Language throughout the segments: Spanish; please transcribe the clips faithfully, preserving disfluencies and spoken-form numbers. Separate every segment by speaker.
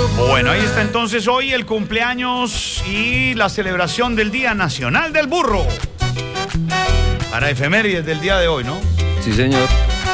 Speaker 1: Bueno, ahí está entonces hoy el cumpleaños y la celebración del Día Nacional del Burro. Para efemérides del día de hoy, ¿no?
Speaker 2: Sí, señor.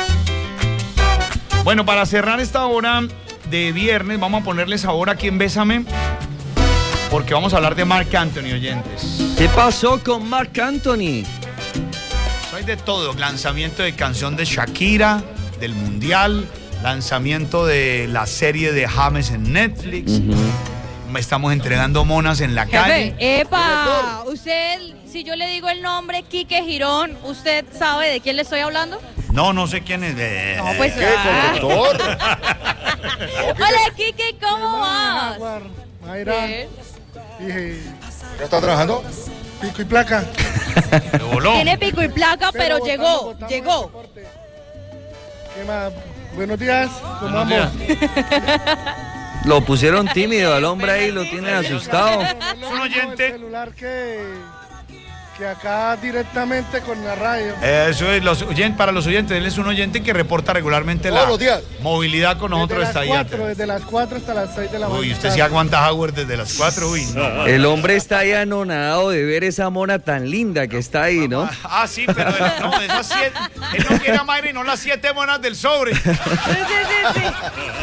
Speaker 1: Bueno, para cerrar esta hora de viernes, vamos a ponerle sabor aquí en Bésame, porque vamos a hablar de Marc Anthony, oyentes.
Speaker 2: ¿Qué pasó con Marc Anthony?
Speaker 1: Hay de todo, lanzamiento de canción de Shakira, del Mundial, lanzamiento de la serie de James en Netflix. Uh-huh. Estamos entregando monas en la
Speaker 3: Jefe,
Speaker 1: calle.
Speaker 3: ¡Epa! Usted, si yo le digo el nombre Quique Girón, ¿usted sabe de quién le estoy hablando?
Speaker 1: No, no sé quién es. De...
Speaker 3: No, pues...
Speaker 4: ¿Qué, conductor?
Speaker 3: Hola, Quique, ¿cómo vas?
Speaker 5: Mayra,
Speaker 3: Bien.
Speaker 5: dije,
Speaker 4: ¿Ya está trabajando?
Speaker 5: pico y placa.
Speaker 3: Tiene pico y placa, pero,
Speaker 5: Pero
Speaker 3: llegó,
Speaker 5: votamos, votamos
Speaker 3: llegó.
Speaker 5: el deporte. ¿Qué más? Buenos días, ¿cómo
Speaker 1: Buenos
Speaker 5: vamos?
Speaker 2: Lo pusieron tímido al hombre ahí, lo tienen asustado.
Speaker 5: Es
Speaker 1: un oyente.
Speaker 5: El celular que, que acá directamente con la radio.
Speaker 1: Eso es, los oyentes, para los oyentes, él es un oyente que reporta regularmente
Speaker 4: Todos
Speaker 1: la
Speaker 4: los días.
Speaker 1: movilidad con nosotros.
Speaker 5: Desde
Speaker 1: Está
Speaker 5: las
Speaker 1: ahí.
Speaker 5: cuatro, desde las cuatro hasta las seis de la mañana.
Speaker 1: Uy, usted sí aguanta Howard desde las cuatro, uy. No.
Speaker 2: El hombre está ahí anonadado de ver esa mona tan linda que está ahí, ¿no?
Speaker 1: Ah, sí, pero él, no, esas siete, él no quiere a Mayra y no las siete monas del sobre.
Speaker 3: Sí, sí, sí, sí.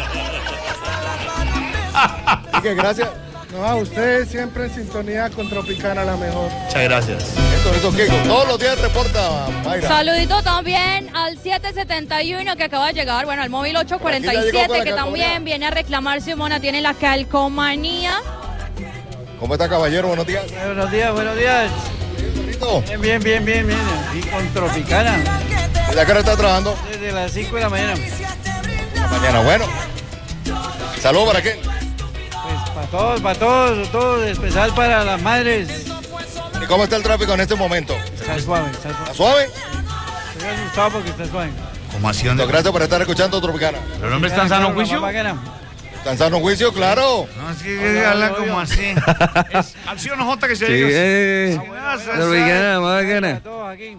Speaker 4: Y que gracias.
Speaker 5: No, a ustedes siempre en sintonía con Tropicana, la mejor.
Speaker 1: Muchas gracias.
Speaker 4: Esto, esto, Kiko. Todos los días reporta Mayra.
Speaker 3: Saludito también al siete setenta y uno que acaba de llegar, bueno, al móvil ocho cuarenta y
Speaker 4: Aquí ya llegó con
Speaker 3: siete
Speaker 4: la
Speaker 3: que también
Speaker 4: calcomanía.
Speaker 3: viene a reclamar si Mona tiene la calcomanía.
Speaker 4: ¿Cómo está, caballero? Buenos días.
Speaker 6: Buenos días, buenos días.
Speaker 4: Bonito.
Speaker 6: Bien, bien, bien, bien, bien. Aquí con Tropicana,
Speaker 4: ¿Desde qué hora está trabajando?
Speaker 6: desde las cinco de la mañana.
Speaker 4: Mañana, bueno. Saludos para quién.
Speaker 6: Pues para todos, para todos, todos, especial para las madres.
Speaker 4: ¿Y cómo está el tráfico en este momento?
Speaker 6: Está suave, está
Speaker 4: ¿Está
Speaker 6: suave.
Speaker 4: suave?
Speaker 6: Estoy asustado porque está suave.
Speaker 1: ¿Cómo así? ¿Dónde?
Speaker 4: Gracias por estar escuchando Tropicana.
Speaker 1: ¿Pero el hombre está en sano
Speaker 6: Claro,
Speaker 1: juicio?
Speaker 6: la más bacana.
Speaker 4: ¿Está en sano juicio? Claro.
Speaker 1: No, es que habla como así. Es ¿sí o no, Jota, que se
Speaker 2: Sí,
Speaker 1: diga así?
Speaker 2: eh.
Speaker 1: Ah, sí,
Speaker 2: Tropicana, más
Speaker 6: Para
Speaker 2: gana.
Speaker 6: todos aquí.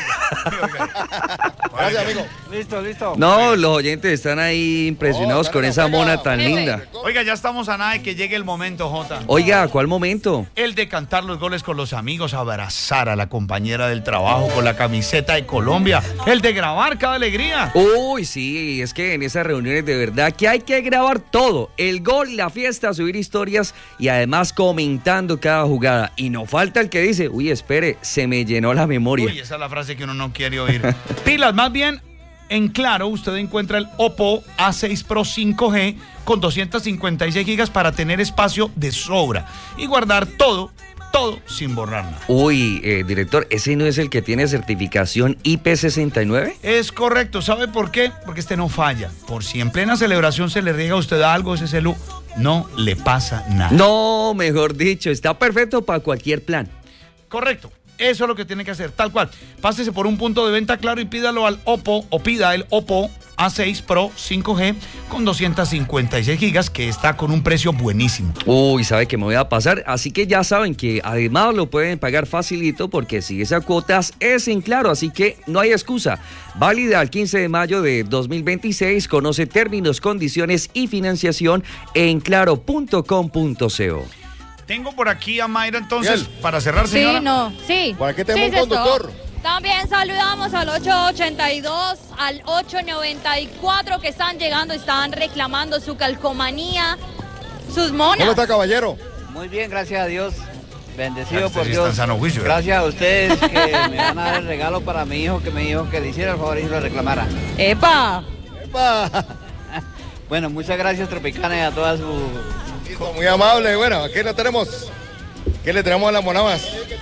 Speaker 4: Gracias, amigo.
Speaker 6: Listo, listo.
Speaker 2: No, los oyentes están ahí impresionados
Speaker 4: No,
Speaker 2: con
Speaker 4: no,
Speaker 2: esa
Speaker 4: no,
Speaker 2: mona
Speaker 4: no,
Speaker 2: tan
Speaker 3: no,
Speaker 2: linda.
Speaker 1: Oiga, ya estamos a nada de que llegue el momento, Jota.
Speaker 2: Oiga, ¿cuál momento?
Speaker 1: El de cantar los goles con los amigos, abrazar a la compañera del trabajo con la camiseta de Colombia, el de grabar cada alegría.
Speaker 2: Uy, sí, es que en esas reuniones de verdad que hay que grabar todo, el gol, la fiesta, subir historias y además comentando cada jugada. Y no falta el que dice, uy, espere, se me llenó la memoria.
Speaker 1: Uy, esa es la frase que uno no quiere oír. Pilas, más bien, en Claro, usted encuentra el Oppo A seis Pro cinco G con doscientas cincuenta y seis gigas para tener espacio de sobra y guardar todo, todo sin borrar nada.
Speaker 2: Uy, eh, director, ¿ese no es el que tiene certificación I P sesenta y nueve?
Speaker 1: Es correcto, ¿sabe por qué? Porque este no falla. Por si en plena celebración se le riega a usted algo, ese celu no le pasa nada.
Speaker 2: No, mejor dicho, está perfecto para cualquier plan.
Speaker 1: Correcto. Eso es lo que tiene que hacer, tal cual. Pásese por un punto de venta Claro y pídalo al Oppo, o pida el Oppo A seis Pro cinco G con doscientas cincuenta y seis gigas, que está con un precio buenísimo.
Speaker 2: Uy, sabe que me voy a pasar, así que ya saben que además lo pueden pagar facilito porque si esa cuotas es en Claro, así que no hay excusa. Válida al quince de mayo de dos mil veintiséis, conoce términos, condiciones y financiación en claro punto com punto co.
Speaker 1: Tengo por aquí a Mayra, entonces,
Speaker 4: Bien.
Speaker 1: para cerrar, señora.
Speaker 3: Sí, no, sí.
Speaker 4: ¿Para qué tenemos
Speaker 3: Sí,
Speaker 4: un
Speaker 3: sí,
Speaker 4: conductor?
Speaker 3: esto. También saludamos al ocho ochenta y dos, al ocho noventa y cuatro que están llegando, están reclamando su calcomanía, sus monas.
Speaker 4: ¿Cómo está, caballero?
Speaker 6: Muy bien, gracias a Dios. Bendecido
Speaker 1: Usted
Speaker 6: por
Speaker 1: sí está en
Speaker 6: Dios.
Speaker 1: sano juicio, ¿verdad?
Speaker 6: Gracias a ustedes que me van a dar el regalo para mi hijo, que me dijo que le hiciera el favor y lo reclamara.
Speaker 3: ¡Epa!
Speaker 4: ¡Epa!
Speaker 6: Bueno, muchas gracias Tropicana y a toda su...
Speaker 4: Listo, muy amable. Bueno, ¿qué le tenemos? ¿Qué le tenemos a las monadas?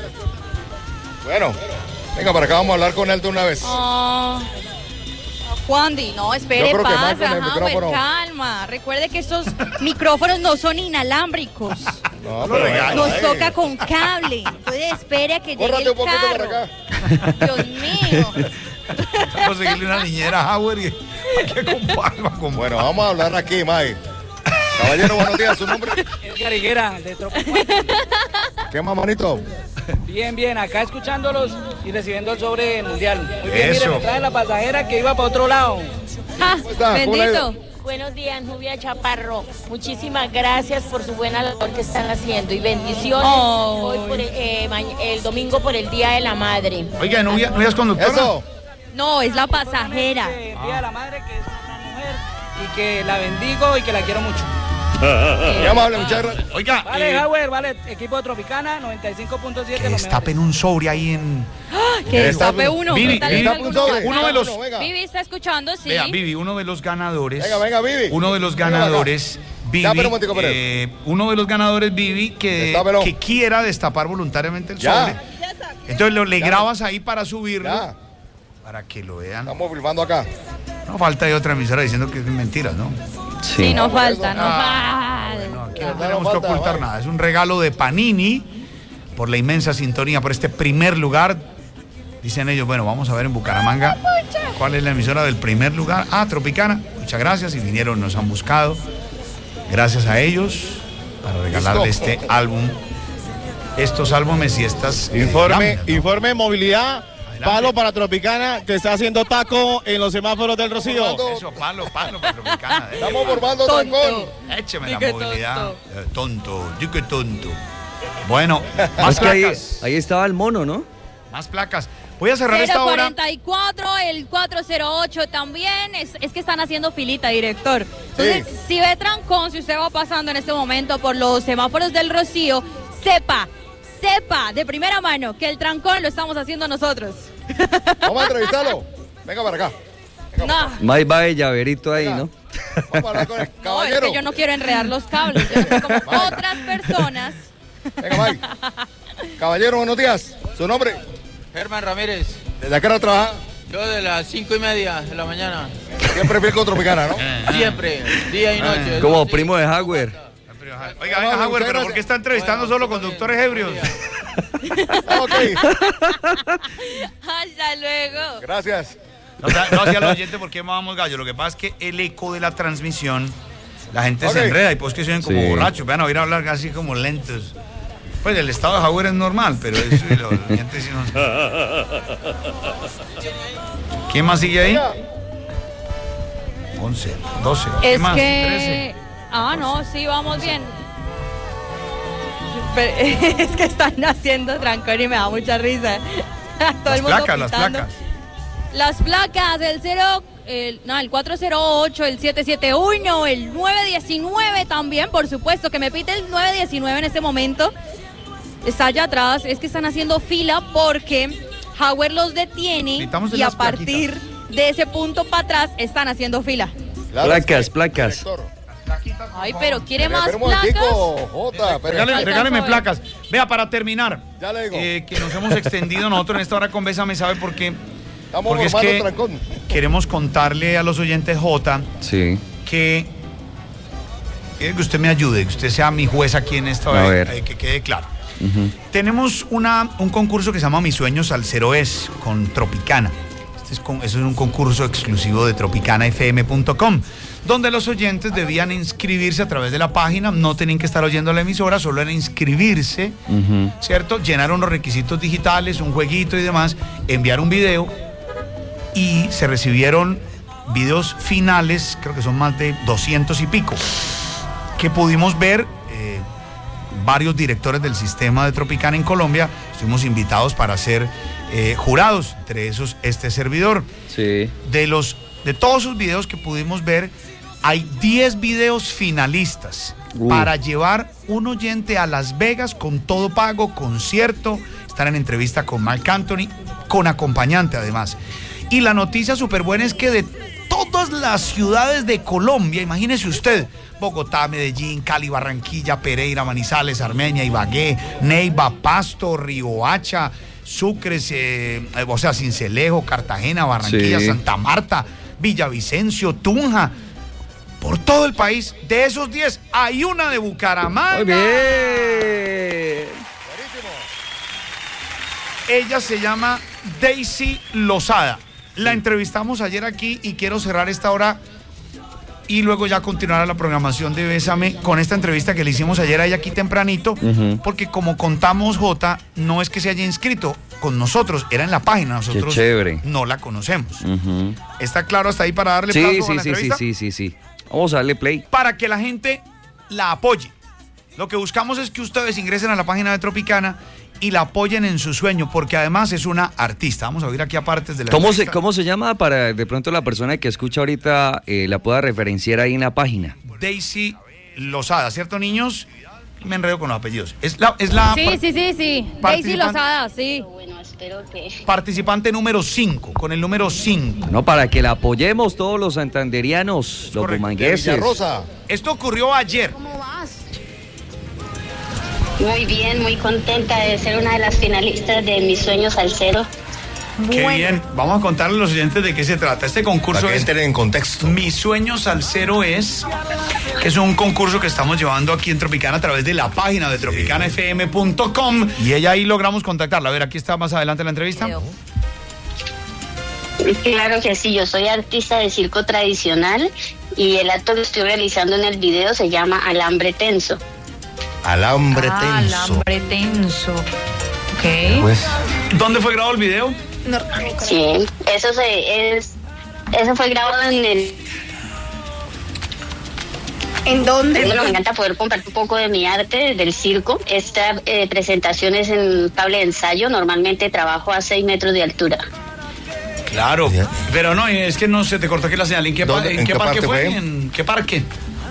Speaker 4: Bueno, venga, para acá vamos a hablar con él de una vez.
Speaker 3: Oh, Juan Di, no, espere,
Speaker 4: Yo creo que más
Speaker 3: pasa,
Speaker 4: con el
Speaker 3: ajá,
Speaker 4: micrófono.
Speaker 3: pues, calma. Recuerde que estos micrófonos no son inalámbricos.
Speaker 4: No,
Speaker 1: lo regañe.
Speaker 3: Nos
Speaker 4: ay.
Speaker 3: toca con cable. Entonces espere a que llegue
Speaker 4: Córrate
Speaker 3: el
Speaker 4: un poquito
Speaker 3: carro.
Speaker 4: para acá.
Speaker 3: Dios mío.
Speaker 1: Vamos a conseguirle una niñera a Howard y hay que compararla con...
Speaker 4: Bueno, vamos a hablar aquí, May. Caballero, buenos días, ¿su nombre?
Speaker 6: Edgar Higuera, de Tropicana.
Speaker 4: ¿Qué más, manito?
Speaker 6: Bien, bien, acá escuchándolos y recibiendo el sobre mundial. Muy bien,
Speaker 1: Eso.
Speaker 6: mire, me trae la pasajera que iba para otro lado.
Speaker 3: Ja,
Speaker 4: ¿Cómo está? ¿Cómo le ha
Speaker 3: bendito.
Speaker 4: ido?
Speaker 7: Buenos días, Nubia Chaparro. Muchísimas gracias por su buena labor que están haciendo y bendiciones
Speaker 3: Oh.
Speaker 7: hoy por, eh, ma- el domingo por el Día de la Madre.
Speaker 1: Oiga, ¿Nubia, ¿Nubia es conductora?
Speaker 4: Eso.
Speaker 3: No, es la pasajera.
Speaker 8: El Día de la Madre, que es una gran mujer y que la bendigo y que la quiero mucho.
Speaker 4: Muy amable, muchas gracias.
Speaker 1: Oiga,
Speaker 8: Vale,
Speaker 1: eh,
Speaker 8: Howard, vale, equipo de Tropicana, noventa y cinco punto siete.
Speaker 1: que destapen un sobre ahí en...
Speaker 3: Que
Speaker 4: Está-
Speaker 3: destape uno.
Speaker 1: Vivi,
Speaker 3: ¿Qué tal
Speaker 1: Vivi,
Speaker 3: es
Speaker 4: Destape un
Speaker 3: alguno?
Speaker 4: sobre.
Speaker 1: Uno de los-
Speaker 4: Venga.
Speaker 3: Vivi está escuchando, sí.
Speaker 1: Vea, Vivi, uno de los ganadores...
Speaker 4: Venga, venga, Vivi.
Speaker 1: Uno de los
Speaker 4: Venga,
Speaker 1: ganadores, Vivi,
Speaker 4: Ya, pero un momentico, Pérez.
Speaker 1: eh, uno de los ganadores, Vivi, que,
Speaker 4: Destápelo.
Speaker 1: que quiera destapar voluntariamente el
Speaker 4: Ya.
Speaker 1: sobre. Entonces lo, le
Speaker 4: Ya.
Speaker 1: grabas ahí para subirlo,
Speaker 4: Ya,
Speaker 1: para que lo vean.
Speaker 4: estamos filmando acá.
Speaker 1: No falta de otra emisora diciendo que es mentira, ¿no?
Speaker 3: Sí, no
Speaker 4: por
Speaker 3: falta,
Speaker 4: eso.
Speaker 3: no
Speaker 1: Ah,
Speaker 3: falta.
Speaker 1: bueno, aquí
Speaker 4: De
Speaker 1: no
Speaker 4: verdad
Speaker 1: tenemos
Speaker 4: no
Speaker 1: que
Speaker 4: falta,
Speaker 1: ocultar
Speaker 4: vale.
Speaker 1: nada. Es un regalo de Panini por la inmensa sintonía, por este primer lugar. Dicen ellos, bueno, vamos a ver en Bucaramanga cuál es la emisora del primer lugar. Ah, Tropicana. Muchas gracias. Y vinieron, nos han buscado. Gracias a ellos para regalarle
Speaker 4: Listo.
Speaker 1: este álbum. Estos álbumes y estas eh,
Speaker 9: Informe,
Speaker 1: láminas, ¿no?
Speaker 9: informe de movilidad.
Speaker 1: Adelante.
Speaker 9: Palo para Tropicana, que está haciendo taco en los semáforos del Rocío.
Speaker 1: Eso, palo, palo para Tropicana. eh.
Speaker 4: Estamos formando
Speaker 3: Tonto.
Speaker 4: trancón.
Speaker 1: Écheme la
Speaker 3: Di que
Speaker 1: movilidad.
Speaker 3: tonto.
Speaker 1: Eh, Tonto, di que tonto. Bueno, más
Speaker 2: Es que ahí,
Speaker 1: placas.
Speaker 2: ahí estaba el mono, ¿no?
Speaker 1: Más placas. Voy a cerrar esta
Speaker 3: cero
Speaker 1: hora.
Speaker 3: cuarenta y cuatro, el cuatro cero ocho también. Es, es que están haciendo filita, director. Entonces,
Speaker 4: Sí.
Speaker 3: si ve trancón, si usted va pasando en este momento por los semáforos del Rocío, sepa, sepa de primera mano que el trancón lo estamos haciendo nosotros.
Speaker 4: Vamos a entrevistarlo. Venga para acá.
Speaker 3: No,
Speaker 2: Más va el llaverito ahí,
Speaker 4: Venga.
Speaker 2: ¿no?
Speaker 4: Vamos a hablar con el
Speaker 3: no, es
Speaker 4: caballero.
Speaker 3: que yo no quiero enredar los cables. Yo soy como otras personas.
Speaker 4: Venga, Mike. Caballero, buenos días. ¿Su nombre?
Speaker 10: Germán Ramírez,
Speaker 4: ¿Desde qué hora trabaja?
Speaker 10: yo de las cinco y media de la mañana,
Speaker 4: Siempre fiel con Tropicana, ¿no?
Speaker 10: siempre, día y noche.
Speaker 2: Como
Speaker 10: Sí.
Speaker 2: primo de Howard.
Speaker 1: Oiga, venga, Howard, pero ¿por qué está entrevistando
Speaker 10: Bueno,
Speaker 1: solo
Speaker 10: todo
Speaker 1: conductores
Speaker 10: bien,
Speaker 1: ebrios?
Speaker 10: todo bien.
Speaker 4: Ah, ok.
Speaker 3: Hasta luego.
Speaker 4: Gracias.
Speaker 1: No, o sea, no hacia el oyente porque vamos gallo. Lo que pasa es que el eco de la transmisión, la gente
Speaker 4: Ok.
Speaker 1: se enreda y pues que suenan como
Speaker 2: Sí.
Speaker 1: borrachos. Van a oír hablar así como lentos. Pues el estado de Howard es normal, pero eso y los oyentes sí no. ¿Quién más sigue ahí?
Speaker 4: Venga.
Speaker 1: once, doce, ¿qué
Speaker 3: Es
Speaker 1: más?
Speaker 3: que.
Speaker 1: trece.
Speaker 3: Ah, no, sí, vamos bien. Pero, es que están haciendo trancón y me da mucha risa. Todo
Speaker 1: Las
Speaker 3: el mundo
Speaker 1: placas, las
Speaker 3: pitando.
Speaker 1: placas.
Speaker 3: Las placas, el cero, el, no, el cuatro cero ocho, el siete siete uno, el nueve diecinueve también, por supuesto, que me pite el nueve diecinueve en este momento. Está allá atrás, es que están haciendo fila porque Howard los detiene
Speaker 1: Necesitamos de
Speaker 3: y a
Speaker 1: las
Speaker 3: partir de ese punto para atrás están haciendo fila.
Speaker 4: Claro,
Speaker 2: Placas,
Speaker 4: es que-
Speaker 2: placas.
Speaker 4: Director.
Speaker 3: Ay, pero ¿quiere
Speaker 4: Espera,
Speaker 3: más
Speaker 4: espera un
Speaker 3: placas?
Speaker 4: momentico, Jota. espera.
Speaker 1: Regáleme,
Speaker 3: Alcanzo
Speaker 1: regáleme
Speaker 3: a ver.
Speaker 1: placas. Vea, para terminar,
Speaker 4: Ya le digo.
Speaker 1: eh, que nos hemos extendido nosotros en esta hora con Bésame, ¿sabe por qué?
Speaker 4: Estamos
Speaker 1: Porque es
Speaker 4: formando
Speaker 1: que
Speaker 4: trancón.
Speaker 1: queremos contarle a los oyentes J
Speaker 2: Sí.
Speaker 1: que, quiero que usted me ayude, que usted sea mi juez aquí en esta
Speaker 2: A
Speaker 1: hora,
Speaker 2: ver.
Speaker 1: eh, que quede claro.
Speaker 2: Ujú.
Speaker 1: Tenemos una, un concurso que se llama Mi Sueño Salsero Es con Tropicana. Este es, con, eso es un concurso exclusivo de tropicana f m punto com, donde los oyentes debían inscribirse a través de la página, no tenían que estar oyendo la emisora, solo era inscribirse,
Speaker 2: Ujú.
Speaker 1: ¿cierto? Llenar unos requisitos digitales, un jueguito y demás, enviar un video y se recibieron videos finales, creo que son más de doscientos y pico, que pudimos ver eh, varios directores del sistema de Tropicana en Colombia. Estuvimos invitados para ser eh, jurados, entre esos este servidor.
Speaker 2: Sí.
Speaker 1: De los de todos sus videos que pudimos ver, hay diez videos finalistas
Speaker 2: Uh.
Speaker 1: para llevar un oyente a Las Vegas con todo pago, concierto, estar en entrevista con Marc Anthony, con acompañante además. Y la noticia súper buena es que de todas las ciudades de Colombia, imagínese usted, Bogotá, Medellín, Cali, Barranquilla, Pereira, Manizales, Armenia, Ibagué, Neiva, Pasto, Riohacha, Sucre, eh, o sea, Sincelejo, Cartagena, Barranquilla,
Speaker 2: Sí.
Speaker 1: Santa Marta, Villavicencio, Tunja, por todo el país. De esos diez, hay una de Bucaramanga.
Speaker 2: Muy bien.
Speaker 1: Ella se llama Daisy Lozada. La entrevistamos ayer aquí y quiero cerrar esta hora y luego ya continuar la programación de Bésame con esta entrevista que le hicimos ayer a ella aquí tempranito,
Speaker 2: Ujú.
Speaker 1: porque como contamos, Jota, no es que se haya inscrito con nosotros, era en la página, nosotros
Speaker 2: Qué chévere.
Speaker 1: no la conocemos.
Speaker 2: Ujú.
Speaker 1: ¿Está claro hasta ahí para darle
Speaker 2: Sí,
Speaker 1: paso a
Speaker 2: sí,
Speaker 1: la
Speaker 2: sí, sí,
Speaker 1: entrevista?
Speaker 2: sí, sí, sí. Vamos a darle play.
Speaker 1: Para que la gente la apoye. Lo que buscamos es que ustedes ingresen a la página de Tropicana y la apoyen en su sueño, porque además es una artista. Vamos a oír aquí aparte de la
Speaker 2: ¿Cómo se,
Speaker 1: artista.
Speaker 2: ¿Cómo se llama para de pronto la persona que escucha ahorita eh, la pueda referenciar ahí en la página?
Speaker 1: Daisy Lozada, ¿cierto, niños? Me enredo con los apellidos. Es la, es la
Speaker 3: Sí,
Speaker 1: par-
Speaker 3: sí, sí, sí. Daisy
Speaker 1: Participan-
Speaker 3: Lozada, sí.
Speaker 1: participante número cinco, con el número cinco.
Speaker 2: No, para que la apoyemos todos los santanderianos, los bumangueses.
Speaker 1: Esto ocurrió ayer.
Speaker 11: Muy bien, muy contenta de ser una de las finalistas de Mis Sueños Salsero.
Speaker 1: Qué bien. Vamos a contarle a los oyentes de qué se trata. Este concurso
Speaker 4: Para que
Speaker 1: es
Speaker 4: entren en contexto.
Speaker 1: Mi Sueño Salsero es, que es un concurso que estamos llevando aquí en Tropicana a través de la página de tropicana f m punto com y ella ahí logramos contactarla. A ver, aquí está más adelante la entrevista.
Speaker 11: Claro que sí, yo soy artista de circo tradicional y el acto que estoy realizando en el video se llama Alambre Tenso.
Speaker 4: Alambre
Speaker 12: Ah,
Speaker 4: tenso.
Speaker 12: alambre tenso. Ok.
Speaker 4: Pues,
Speaker 1: ¿Dónde fue grabado el video?
Speaker 11: Sí, eso se es, eso fue grabado en el.
Speaker 12: ¿En dónde?
Speaker 11: Bueno, me encanta poder compartir un poco de mi arte del circo. Esta eh, presentación es en cable de ensayo. Normalmente trabajo a seis metros de altura.
Speaker 1: Claro, pero no, es que no se te cortó aquí la señal. ¿En qué, pa-
Speaker 4: ¿Dónde-
Speaker 1: en
Speaker 4: en
Speaker 1: qué
Speaker 4: qué
Speaker 1: parque
Speaker 4: parte
Speaker 1: fue?
Speaker 4: fue?
Speaker 1: ¿En qué parque?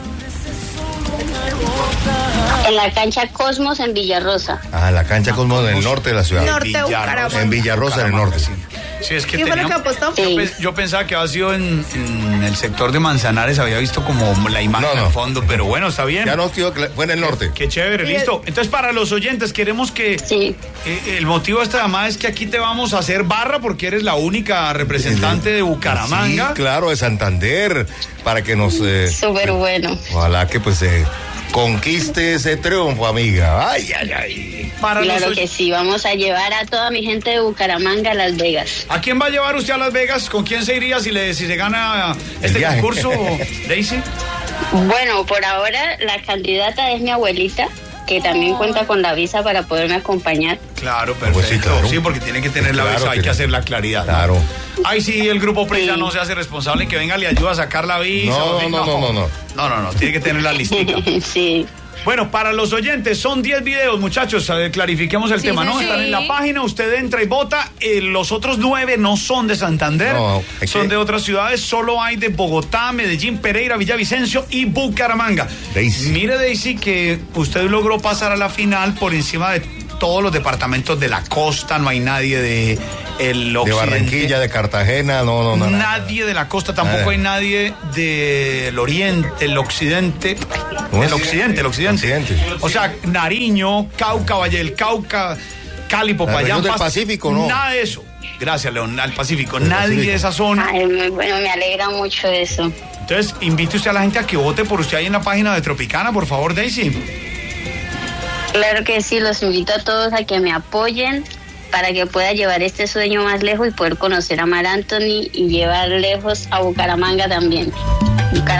Speaker 11: En la cancha Cosmos en Villarrosa.
Speaker 4: ah, la cancha Cosmos en el norte de la ciudad.
Speaker 12: Norte de Bucaramanga.
Speaker 4: En Villarrosa, en el norte.
Speaker 1: Sí. Sí, es que
Speaker 12: ¿Qué fue lo
Speaker 1: teníamos-
Speaker 12: que apostó?
Speaker 1: Yo, pe- yo pensaba que había sido en, en el sector de Manzanares, había visto como la imagen
Speaker 4: No, no.
Speaker 1: al fondo, pero bueno, está bien.
Speaker 4: Ya no, tío, que fue en el norte.
Speaker 1: Qué chévere,
Speaker 12: Y
Speaker 1: listo. Entonces, para los oyentes, queremos que
Speaker 11: Sí.
Speaker 1: eh, el motivo de esta llamada es que aquí te vamos a hacer barra porque eres la única representante de Bucaramanga.
Speaker 4: Sí, claro, de Santander, para que nos... eh,
Speaker 11: Súper bueno.
Speaker 4: ojalá que pues eh, conquiste ese triunfo, amiga. Ay, ay, ay.
Speaker 1: Para los
Speaker 11: Claro
Speaker 1: oy-
Speaker 11: que sí, vamos a llevar a toda mi gente de Bucaramanga a Las Vegas.
Speaker 1: ¿A quién va a llevar usted a Las Vegas? ¿Con quién se iría si, le, si se gana este
Speaker 4: viaje.
Speaker 1: concurso, Daisy?
Speaker 11: Bueno, por ahora la candidata es mi abuelita, que también cuenta con la visa para poderme acompañar.
Speaker 1: Claro, perfecto.
Speaker 4: Pues sí, claro.
Speaker 1: Sí, porque tiene que tener la
Speaker 4: Claro,
Speaker 1: visa, hay
Speaker 4: tiene-
Speaker 1: que hacer la claridad. ¿no?
Speaker 4: Claro.
Speaker 1: Ay, sí, el grupo Prisa
Speaker 11: Sí.
Speaker 1: no se hace responsable que venga, le ayuda a sacar la visa.
Speaker 4: No,
Speaker 1: o sí,
Speaker 4: no, no, no, no.
Speaker 1: No, no, no, tiene que tener la listica.
Speaker 11: Sí.
Speaker 1: Bueno, para los oyentes, son diez videos, muchachos, a ver, clarifiquemos el
Speaker 3: Sí,
Speaker 1: tema,
Speaker 3: sí,
Speaker 1: ¿no?
Speaker 3: sí.
Speaker 1: Están en la página, usted entra y vota. Eh, los otros nueve no son de Santander,
Speaker 4: No, hay
Speaker 1: son
Speaker 4: que-
Speaker 1: de otras ciudades, solo hay de Bogotá, Medellín, Pereira, Villavicencio y Bucaramanga.
Speaker 4: Daisy.
Speaker 1: Mire, Daisy, que usted logró pasar a la final por encima de todos los departamentos de la costa, no hay nadie de el
Speaker 4: De
Speaker 1: occidente.
Speaker 4: Barranquilla, de Cartagena, no, no, no. nada.
Speaker 1: Nadie de la costa, tampoco
Speaker 4: Nada.
Speaker 1: hay nadie del oriente, el occidente.
Speaker 4: ¿Cómo
Speaker 1: El
Speaker 4: es?
Speaker 1: occidente, el occidente.
Speaker 4: Occidente.
Speaker 1: O sea, Nariño, Cauca, Valle del Cauca, Cali, Popayán.
Speaker 4: región del
Speaker 1: Pasto.
Speaker 4: Pacífico, ¿no?
Speaker 1: Nada de eso. Gracias, León, al Pacífico.
Speaker 4: Del
Speaker 1: Nadie
Speaker 4: Pacífico.
Speaker 1: de esa zona.
Speaker 11: Ay, muy bueno, me alegra mucho eso.
Speaker 1: Entonces, invite usted a la gente a que vote por usted ahí en la página de Tropicana, por favor, Daisy.
Speaker 11: Claro que sí, los invito a todos a que me apoyen para que pueda llevar este sueño más lejos y poder conocer a Mar Anthony y llevar lejos a Bucaramanga también. Bucaramanga